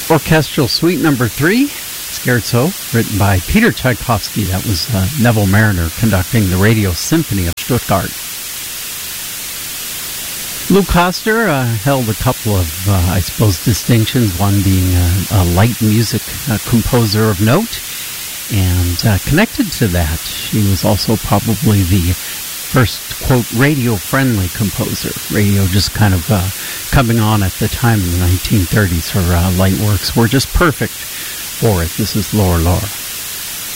Orchestral Suite Number 3, Scherzo, written by Peter Tchaikovsky. That was Neville Mariner conducting the Radio Symphony of Stuttgart. Lou Koster held a couple of, distinctions, one being a light music composer of note, and connected to that, she was also probably the first, quote, radio-friendly composer. Radio just kind of coming on at the time in the 1930s. Her light works were just perfect for it. This is Laura Laura.